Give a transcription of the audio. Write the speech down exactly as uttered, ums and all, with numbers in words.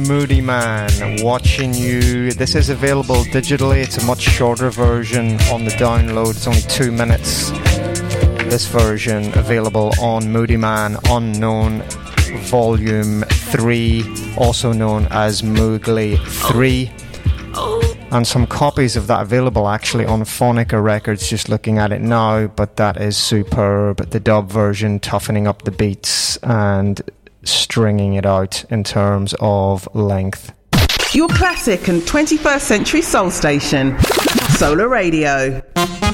Moodymann, Watching You. This is available digitally. It's a much shorter version on the download. It's only two minutes. This version available on Moodymann Unknown Volume three, also known as Moogly three. And some copies of that available actually on Phonica Records, just looking at it now, but that is superb. The dub version toughening up the beats and stringing it out in terms of length. Your classic and twenty-first century soul station, Solar Radio.